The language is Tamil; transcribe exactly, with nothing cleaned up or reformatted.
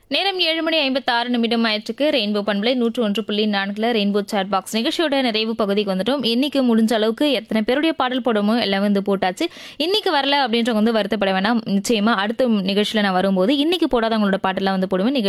நேரம் ஏழு மணி ஐம்பத்தி ஆறு நிமிடம் ஆயிற்றுக்கு ரெயின்போ பண்பலை நூற்று ஒன்று புள்ளி நான்குல ரெயின்போ சாட் பாக்ஸ் நிகழ்ச்சியோட நிறைவு பகுதிக்கு வந்துட்டோம். இன்னைக்கு முடிஞ்ச அளவுக்கு எத்தனை பேருடைய பாடல் போடுமோ எல்லாம் வந்து போட்டாச்சு. இன்னைக்கு வரல அப்படின்றவங்க வந்து வருத்தப்பட வேணாம். நிச்சயமா அடுத்த நிகழ்ச்சியில நான் வரும்போது இன்னைக்கு போடாதவங்களோட பாட்டெல்லாம் வந்து போடுவேன். நிகழ்ச்சி